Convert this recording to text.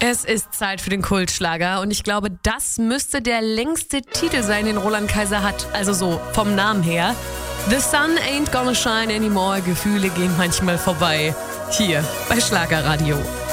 Es ist Zeit für den Kultschlager und ich glaube, das müsste der längste Titel sein, den Roland Kaiser hat. Also so vom Namen her. The sun ain't gonna shine anymore. Gefühle gehen manchmal vorbei. Hier bei Schlagerradio.